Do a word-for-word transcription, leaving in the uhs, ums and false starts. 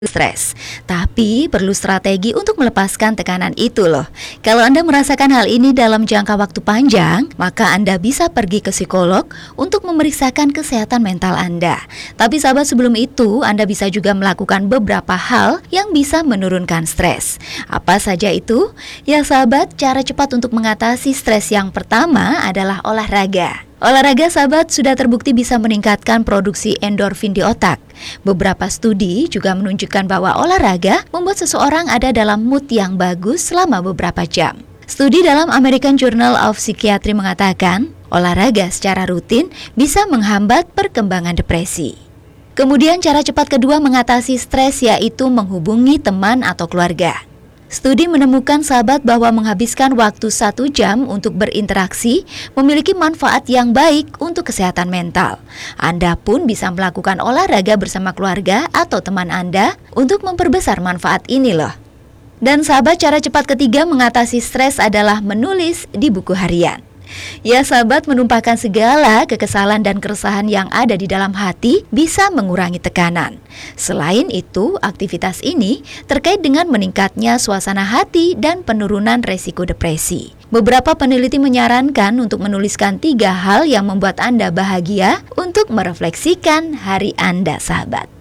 stres, tapi perlu strategi untuk melepaskan tekanan itu loh. Kalau Anda merasakan hal ini dalam jangka waktu panjang, maka Anda bisa pergi ke psikolog untuk memeriksakan kesehatan mental Anda. Tapi sahabat, sebelum itu Anda bisa juga melakukan beberapa hal yang bisa menurunkan stres. Apa saja itu? Ya sahabat, cara cepat untuk mengatasi stres yang pertama adalah olahraga. Olahraga sahabat sudah terbukti bisa meningkatkan produksi endorfin di otak. Beberapa studi juga menunjukkan bahwa olahraga membuat seseorang ada dalam mood yang bagus selama beberapa jam. Studi dalam American Journal of Psychiatry mengatakan, olahraga secara rutin bisa menghambat perkembangan depresi. Kemudian cara cepat kedua mengatasi stres yaitu menghubungi teman atau keluarga. Studi menemukan sahabat bahwa menghabiskan waktu satu jam untuk berinteraksi memiliki manfaat yang baik untuk kesehatan mental. Anda pun bisa melakukan olahraga bersama keluarga atau teman Anda untuk memperbesar manfaat ini loh. Dan sahabat, cara cepat ketiga mengatasi stres adalah menulis di buku harian. Ya sahabat, menumpahkan segala kekesalan dan keresahan yang ada di dalam hati bisa mengurangi tekanan. Selain itu, aktivitas ini terkait dengan meningkatnya suasana hati dan penurunan resiko depresi. Beberapa peneliti menyarankan untuk menuliskan tiga hal yang membuat Anda bahagia untuk merefleksikan hari Anda sahabat.